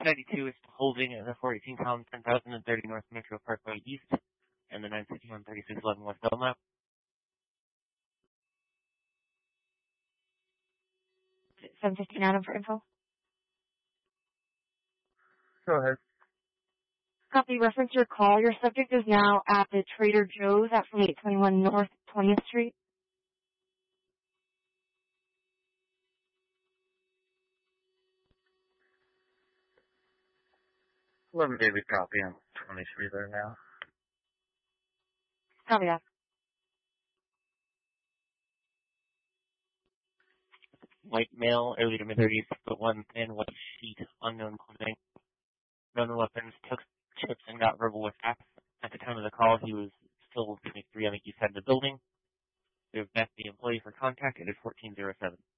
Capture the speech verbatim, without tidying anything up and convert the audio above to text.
ninety-two is holding at the four eighteen pound ten thousand and thirty North Metro Parkway East and the nine sixty-one thirty-six eleven West Belknap. seven fifteen Adam for info. Go ahead. Copy, reference your call. Your subject is now at the Trader Joe's at forty-eight twenty-one North twentieth Street. eleven David copy. I'm twenty-three there now. Copy that. White male, early to mid-thirties, foot one, thin, white sheet, unknown clothing, known weapons, took chips and got verbal attacks. At the time of the call, he was still twenty-three on the east side of the building. We have met the employee for contact. It is fourteen oh seven.